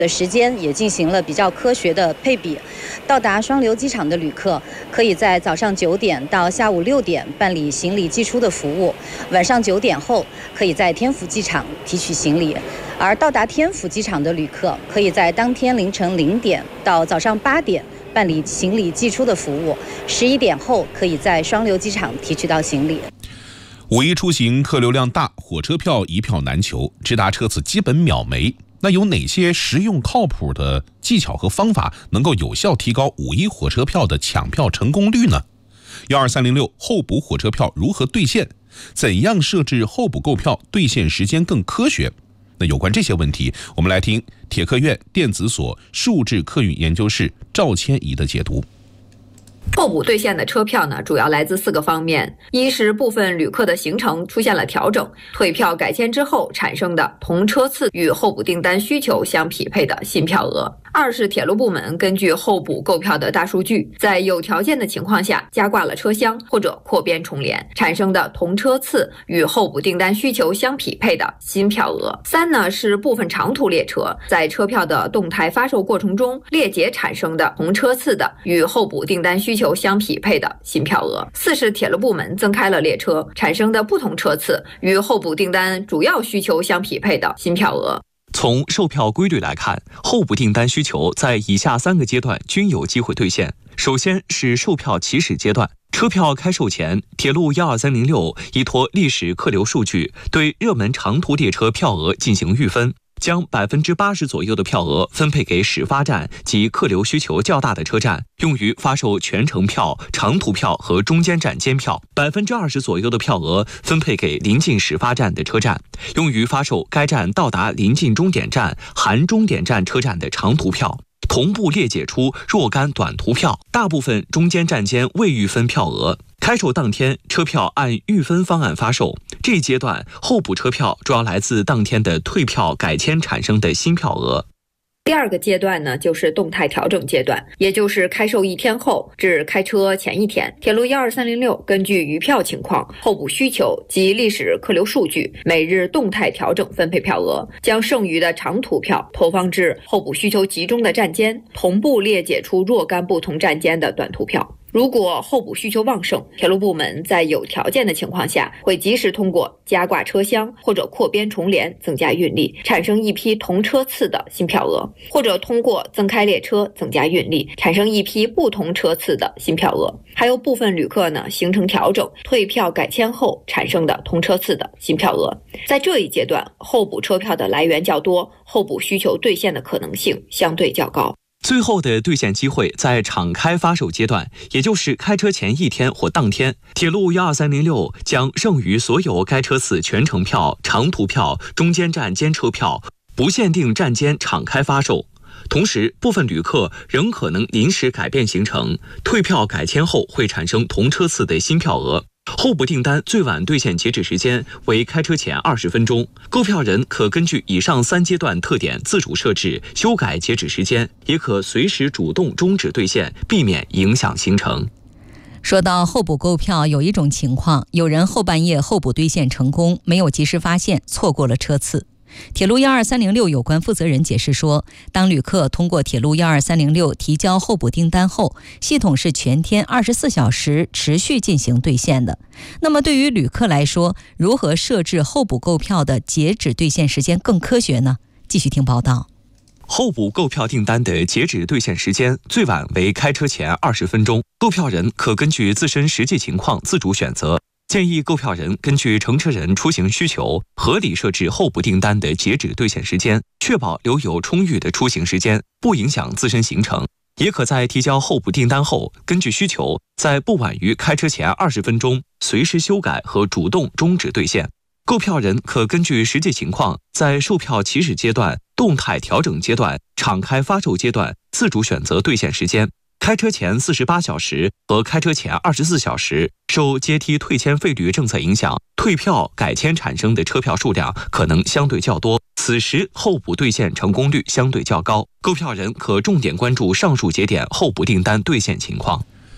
的时间也进行了比较科学的配比。到达双流机场的旅客可以在早上9点到下午6点办理行李寄出的服务，晚上9点后可以在天府机场提取行李。而到达天府机场的旅客可以在当天凌晨0点到早上8点办理行李寄出的服务，11点后可以在双流机场提取到行李。 五一出行客流量大，火车票一票难求，直达车次基本秒没。那有哪些实用靠谱的技巧和方法能够有效提高五一火车票的抢票成功率呢？12306候补火车票如何兑现？怎样设置候补购票兑现时间更科学？那有关这些问题，我们来听铁科院电子所数字客运研究室赵千怡的解读。 候补兑现的车票呢，主要来自4个方面：一是部分旅客的行程出现了调整，退票改签之后产生的同车次与候补订单需求相匹配的新票额；二是铁路部门根据候补购票的大数据，在有条件的情况下加挂了车厢或者扩编重联，产生的同车次与候补订单需求相匹配的新票额；三呢是部分长途列车在车票的动态发售过程中裂解产生的同车次的与候补订单需求相匹配的新票额；四是铁路部门增开了列车产生的不同车次与候补订单主要需求相匹配的新票额。 从售票规律来看，候补订单需求在以下3个阶段均有机会兑现。首先是售票起始阶段，车票开售前，铁路12306依托历史客流数据，对热门长途列车票额进行预分，将80%左右的票额分配给始发站及客流需求较大的车站，用于发售全程票、长途票和中间站间票；20%左右的票额分配给临近始发站的车站，用于发售该站到达临近终点站含终点站车站的长途票。同步裂解出若干短途票，大部分中间站间未预分票额。开售当天，车票按预分方案发售。这一阶段，候补车票主要来自当天的退票改签产生的新票额。 第2个阶段呢，就是动态调整阶段，也就是开售1天后至开车前1天，铁路12306根据余票情况、候补需求及历史客流数据，每日动态调整分配票额，将剩余的长途票投放至候补需求集中的站间，同步裂解出若干不同站间的短途票。如果候补需求旺盛，铁路部门在有条件的情况下，会及时通过加挂车厢或者扩编重联增加运力，产生一批同车次的新票额，或者通过增开列车增加运力，产生一批不同车次的新票额。还有部分旅客呢，行程调整、退票改签后产生的同车次的新票额。在这一阶段，候补车票的来源较多，候补需求兑现的可能性相对较高。 最后的兑现机会在敞开发售阶段，也就是开车前1天或当天，铁路12306将剩余所有该车次全程票、长途票、中间站间车票不限定站间敞开发售。同时，部分旅客仍可能临时改变行程，退票改签后会产生同车次的新票额。候补订单最晚兑现截止时间为开车前20分钟，购票人可根据以上3阶段特点自主设置、修改截止时间，也可随时主动终止兑现，避免影响行程。 说到候补购票，有一种情况，有人后半夜候补兑现成功，没有及时发现，错过了车次。铁路12306有关负责人解释说，当旅客通过铁路12306提交候补订单后，系统是全天24小时持续进行兑现的。那么对于旅客来说，如何设置候补购票的截止兑现时间更科学呢？继续听报道。 候补购票订单的截止兑现时间最晚为开车前20分钟，购票人可根据自身实际情况自主选择。建议购票人根据乘车人出行需求，合理设置候补订单的截止兑现时间，确保留有充裕的出行时间，不影响自身行程。也可在提交候补订单后，根据需求，在不晚于开车前20分钟随时修改和主动终止兑现。购票人可根据实际情况，在售票起始阶段、动态调整阶段、敞开发售阶段自主选择兑现时间。开车前48小时和开车前24小时，受阶梯退签费率政策影响，退票改签产生的车票数量可能相对较多，此时候补兑现成功率相对较高。购票人可重点关注上述节点候补订单兑现情况。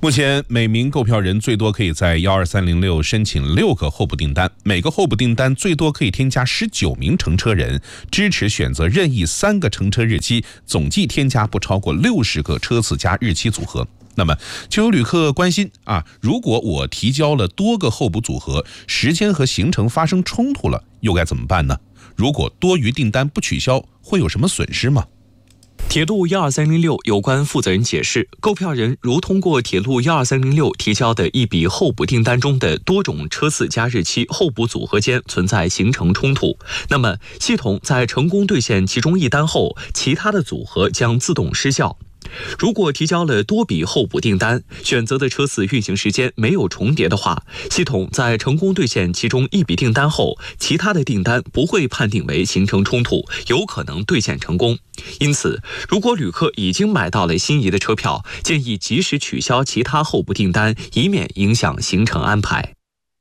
目前每名购票人最多可以在12306申请6个候补订单，每个候补订单最多可以添加19名乘车人，支持选择任意3个乘车日期，总计添加不超过60个车次加日期组合。那么就有旅客关心如果我提交了多个候补组合，时间和行程发生冲突了，又该怎么办呢？如果多余订单不取消，会有什么损失吗？ 铁路12306有关负责人解释，购票人如通过铁路12306提交的一笔候补订单中的多种车次加日期候补组合间存在行程冲突，那么系统在成功兑现其中一单后，其他的组合将自动失效。如果提交了多笔候补订单，选择的车次运行时间没有重叠的话，系统在成功兑现其中一笔订单后，其他的订单不会判定为行程冲突，有可能兑现成功。因此，如果旅客已经买到了心仪的车票，建议及时取消其他候补订单，以免影响行程安排。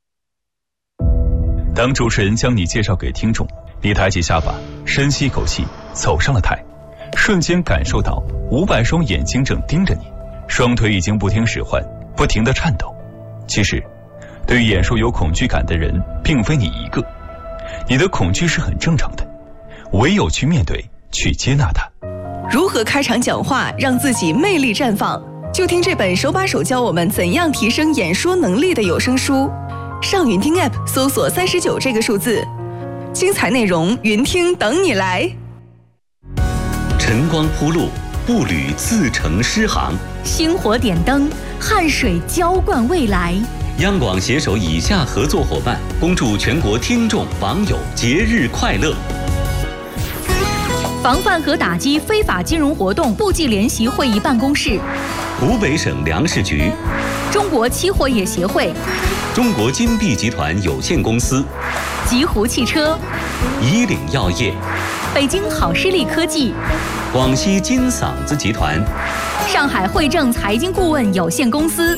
当主持人将你介绍给听众，你抬起下巴，深吸一口气，走上了台，瞬间感受到500双眼睛正盯着你，双腿已经不听使唤，不停地颤抖。其实，对于演说有恐惧感的人，并非你一个，你的恐惧是很正常的，唯有去面对，去接纳它。 如何开场讲话让自己魅力绽放？就听这本手把手教我们怎样提升演说能力的有声书。上云听 App 搜索39这个数字，精彩内容云听等你来。 晨光铺路，步履自成诗行； 星火点灯，汗水浇灌未来。 央广携手以下合作伙伴，恭祝全国听众网友节日快乐。 防范和打击非法金融活动部际联席会议办公室， 湖北省粮食局， 中国期货业协会， 中国金碧集团有限公司， 极狐汽车， 以岭药业， 北京好视力科技， 广西金嗓子集团， 上海汇正财经顾问有限公司。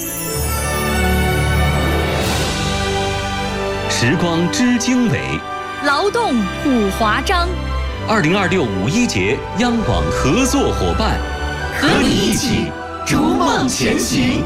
时光知经纬， 劳动普华章。 2026五一节央广合作伙伴，和你一起逐梦前行。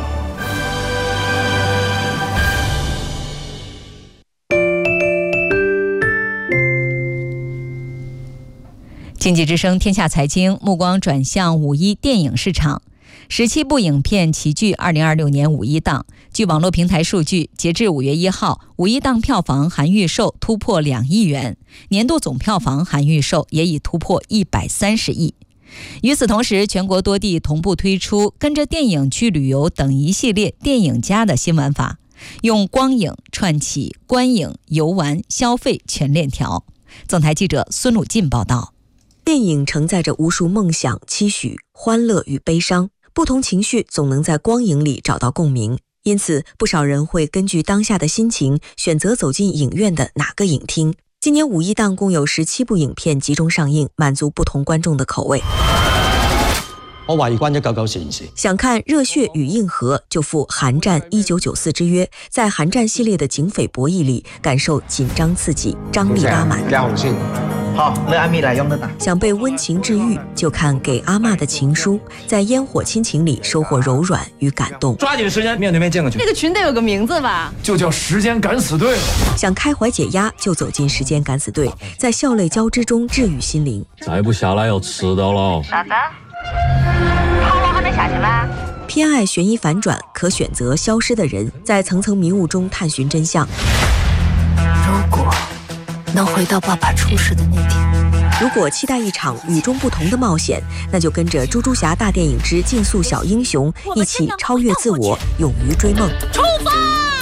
经济之声天下财经目光转向五一电影市场，17部影片齐聚2026年五一档。据网络平台数据，截至5月1号，五一档票房含预售突破2亿元，年度总票房含预售也已突破130亿。与此同时，全国多地同步推出跟着电影去旅游等一系列电影加的新玩法，用光影串起观影、游玩、消费全链条。总台记者孙鲁进报道。 电影承载着无数梦想、期许、欢乐与悲伤，不同情绪总能在光影里找到共鸣。因此，不少人会根据当下的心情，选择走进影院的哪个影厅。今年五一档共有17部影片集中上映，满足不同观众的口味。 我懷疑關199事件。 想看《熱血與硬核》，就赴韓戰1994之約，在韓戰系列的警匪博弈里，感受緊張刺激，張力拉滿。 好，那阿米來用的打。 想被溫情治愈，就看《給阿嬷的情書》，在煙火親情里收穫柔軟與感動。 抓緊時間面對面建個群。 那個群得有個名字吧？ 就叫時間敢死隊。 想開懷解壓，就走進時間敢死隊，在笑淚交織中治愈心靈。 再不下來要遲到了。 啥子？套路還沒下去嗎？ 偏愛懸疑反轉，可選擇消失的人，在層層迷霧中探尋真相。 如果能回到爸爸出事的那天， 如果期待一場與眾不同的冒險，那就跟着豬豬俠大電影之競速小英雄一起超越自我，勇於追夢。 出發！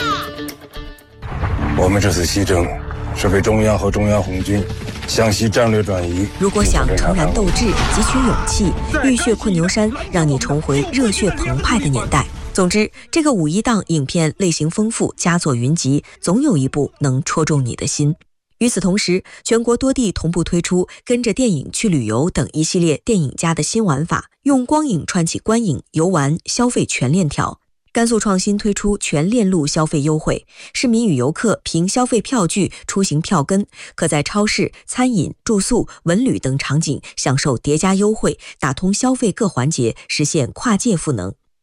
我們這次西征是為中央和中央紅軍湘西戰略轉移。 如果想重燃鬥志，汲取勇氣，浴血困牛山，讓你重回熱血澎湃的年代。總之，這個五一檔影片類型豐富，佳作雲集，總有一部能戳中你的心。與此同時，全國多地同步推出跟着電影去旅遊等一系列電影加的新玩法，用光影串起觀影、遊玩、消費全鏈條。甘肅創新推出全鏈路消費優惠，市民與遊客憑消費票據出行票根，可在超市、餐飲、住宿、文旅等場景享受疊加優惠，打通消費各環節，實現跨界賦能。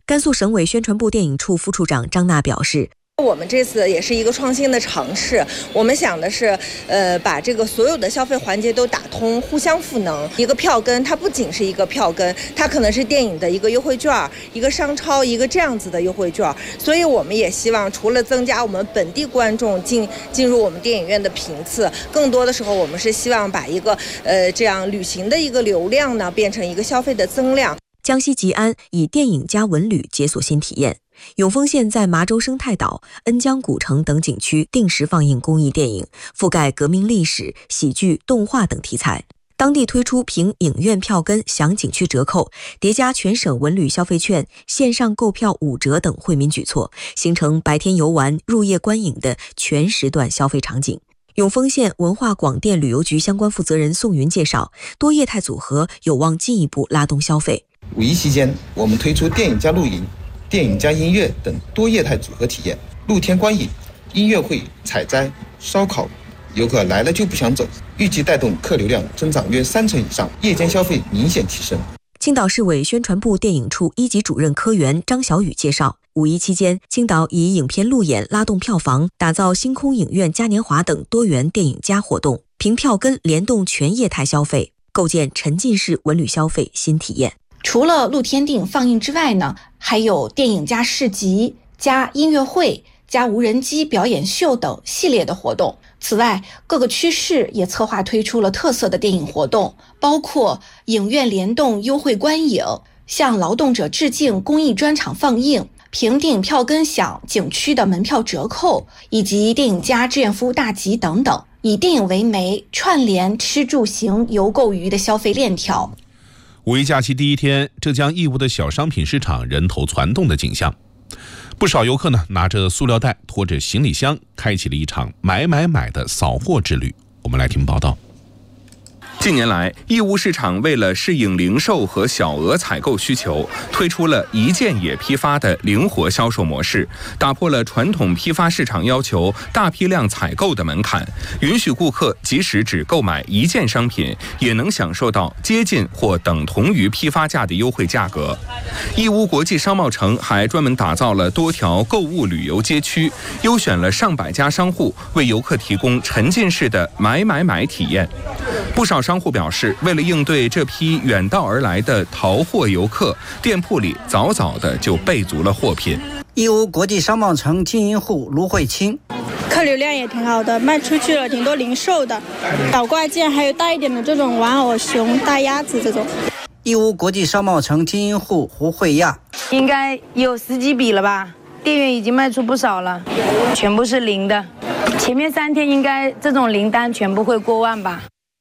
甘肃省委宣传部电影处副处长张娜表示， 我们这次也是一个创新的尝试，我们想的是，把这个所有的消费环节都打通，互相赋能。一个票根，它不仅是一个票根，它可能是电影的一个优惠券，一个商超，一个这样子的优惠券。所以我们也希望，除了增加我们本地观众进入我们电影院的频次，更多的时候我们是希望把一个这样旅行的一个流量呢，变成一个消费的增量。 江西吉安以电影加文旅解锁新体验。永丰县在麻州生态岛、恩江古城等景区定时放映公益电影，覆盖革命历史、喜剧、动画等题材。当地推出凭影院票根享景区折扣，叠加全省文旅消费券、线上购票5折等惠民举措，形成白天游玩、入夜观影的全时段消费场景。永丰县文化广电旅游局相关负责人宋云介绍，多业态组合有望进一步拉动消费。 五一期间，我们推出电影加露营、电影加音乐等多业态组合体验，露天观影、音乐会、采摘、烧烤，游客来了就不想走，预计带动客流量增长约30%以上，夜间消费明显提升。 青岛市委宣传部电影处1级主任科员张小雨介绍，五一期间，青岛以影片路演拉动票房，打造星空影院嘉年华等多元电影加活动，凭票根联动全业态消费，构建沉浸式文旅消费新体验。 除了露天电影放映之外呢，还有电影加市集、加音乐会、加无人机表演秀等系列的活动。此外，各个区市也策划推出了特色的电影活动，包括影院联动优惠观影、向劳动者致敬公益专场放映、凭电影票根享景区的门票折扣，以及电影加志愿服务大集等等，以电影为媒，串联吃住行游购娱的消费链条。 五一假期第一天，浙江义乌的小商品市场人头攒动的景象，不少游客呢拿着塑料袋，拖着行李箱，开启了一场买的扫货之旅。我们来听报道。 近年来，义乌市场为了适应零售和小额采购需求，推出了一件也批发的灵活销售模式，打破了传统批发市场要求大批量采购的门槛，允许顾客即使只购买一件商品，也能享受到接近或等同于批发价的优惠价格。义乌国际商贸城还专门打造了多条购物旅游街区，优选了上百家商户，为游客提供沉浸式的买体验。不少商户表示，为了应对这批远道而来的淘货游客，店铺里早的就备足了货品。 义乌国际商贸城经营户卢慧清， 客流量也挺好的，卖出去了挺多零售的，倒挂件还有大一点的这种玩偶熊、大鸭子这种。 义乌国际商贸城经营户胡慧亚， 应该有10几笔了吧，店员已经卖出不少了，全部是零的，前面3天应该这种零单全部会过万吧。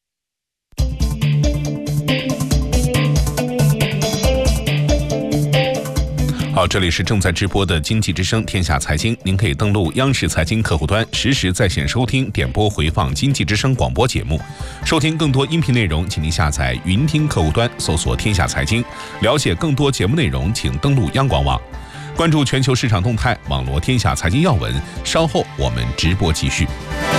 好，这里是正在直播的经济之声天下财经，您可以登录央视财经客户端实时在线收听、点播回放经济之声广播节目。收听更多音频内容，请您下载云听客户端，搜索天下财经。了解更多节目内容，请登录央广网。关注全球市场动态，网罗天下财经要闻。稍后我们直播继续。